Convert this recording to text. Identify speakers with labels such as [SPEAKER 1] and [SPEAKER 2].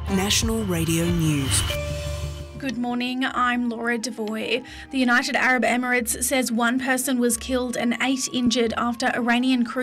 [SPEAKER 1] National Radio News.
[SPEAKER 2] Good morning, I'm Laura Devoy. The United Arab Emirates says one person was killed and 8 injured after Iranian cruise